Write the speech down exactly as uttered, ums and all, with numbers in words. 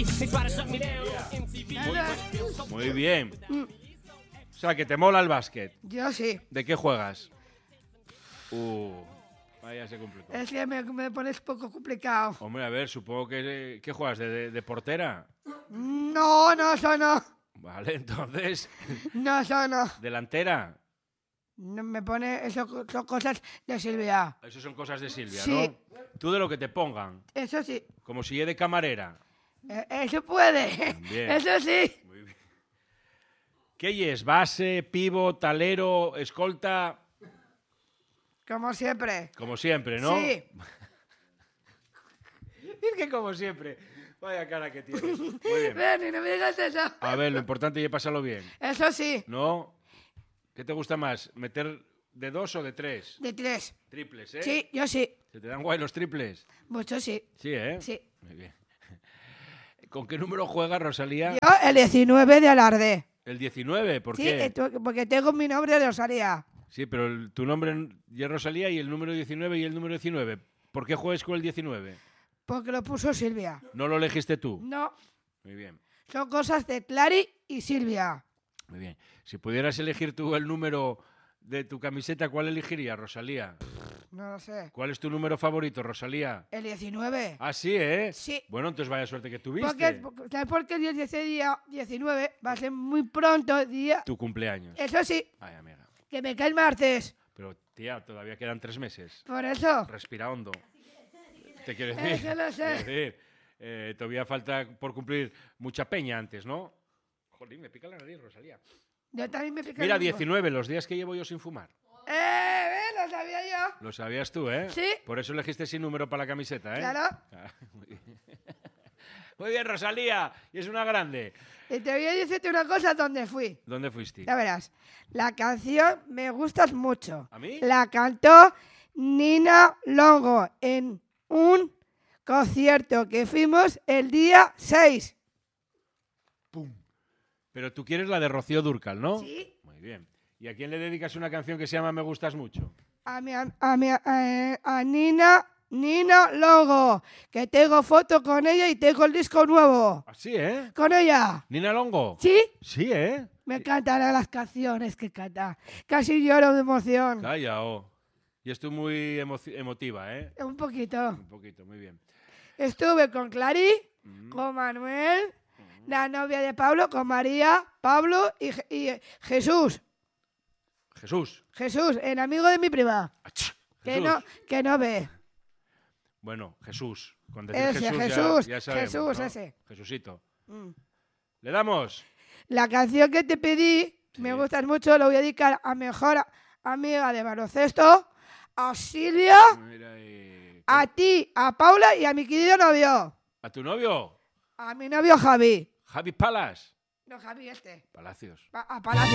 Muy bien. O sea, que te mola el básquet. Yo sí. ¿De qué juegas? Uh, vaya, se complicó. Es que me, me pones poco complicado. Hombre, a ver, supongo que... ¿Qué juegas? ¿De, de, de portera? No, no, eso no. Vale, entonces... No, eso no. ¿Delantera? No me pone... Eso son cosas de Silvia. Eso son cosas de Silvia, Sí. ¿no? Tú de lo que te pongan. Eso sí. Como si yo de camarera. Eh, Eso puede. Bien. Eso sí. Muy bien. ¿Qué es? ¿Base, pívot, alero, escolta? Como siempre. Como siempre, ¿no? Sí. Es que como siempre. Vaya cara que tienes. Muy bien. Ven, y no me digas eso. A ver, lo importante es pasarlo bien. Eso sí. ¿No? ¿Qué te gusta más? ¿Meter de dos o de tres? De tres. Triples, ¿eh? Sí, yo sí. ¿Se te dan guay los triples? Mucho sí. Sí, ¿eh? Sí. Muy bien. ¿Con qué número juega Rosalía? Yo el diecinueve de Alarde. El diecinueve, ¿por Sí, qué? eh, tu- porque tengo mi nombre de Rosalía. Sí, pero el- tu nombre ya es Rosalía y el número diecinueve y el número diecinueve. ¿Por qué juegas con el diecinueve? Porque lo puso Silvia. ¿No lo elegiste tú? No, Muy bien, son cosas de Clary y Silvia. muy bien. Si pudieras elegir tú el número de tu camiseta, ¿cuál elegirías, Rosalía? No lo sé. ¿Cuál es tu número favorito, Rosalía? El diecinueve. Ah, sí, ¿eh? Sí. Bueno, entonces vaya suerte que tuviste. Porque, ¿sabes por qué el ese día diecinueve va a ser muy pronto día? Tu cumpleaños. Eso sí, Ay, amiga. que me cae el martes. Pero, tía, todavía quedan tres meses. Por eso. Respira hondo. Te quiero decir. Eso lo sé. Quiero decir, eh, todavía falta por cumplir mucha peña antes, ¿no? Jolín, me pica la nariz, Rosalía. Yo también me pica Mira, el mismo. diecinueve, los días que llevo yo sin fumar. ¡Eh! ¿Ves? Lo sabía yo. Lo sabías tú, ¿eh? Sí. Por eso elegiste sin número para la camiseta, ¿eh? Claro. Ah, muy bien. Muy bien, Rosalía. Y es una grande. Y te voy a decirte una cosa donde fui. ¿Dónde fuiste? Ya verás. La canción me gusta mucho. ¿A mí? La cantó Nina Longo en un concierto que fuimos el día seis. ¡Pum! Pero tú quieres la de Rocío Dúrcal, ¿no? Sí. Muy bien. ¿Y a quién le dedicas una canción que se llama Me gustas mucho? A, mi, a, mi, eh, a Nina, Nina Longo, que tengo foto con ella y tengo el disco nuevo. Así, ¿eh? Con ella. ¿Nina Longo? ¿Sí? Sí, ¿eh? Me encantan las canciones que canta. Casi lloro de emoción. Calla, oh. Y estoy muy emo- emotiva, ¿eh? Un poquito. Un poquito, muy bien. Estuve con Clary, Mm. con Manuel, la novia de Pablo, con María, Pablo y, Je- y Jesús. Jesús. Jesús, el amigo de mi prima. Ach, Que Jesús. no, que no ve. Bueno, Jesús. Con decir Ese, Jesús, ya- Jesús, ya, sabemos, Jesús, ¿no? ese. Jesucito. Mm. ¿Le damos? La canción que te pedí, Sí. me gusta mucho, lo voy a dedicar a mi mejor amiga de baloncesto, a Silvia, Mira ahí. a ti, a Paula y a mi querido novio. ¿A tu novio? A mi novio Javi. Javi Palas. No, Javi este. Palacios. A, a Palacio.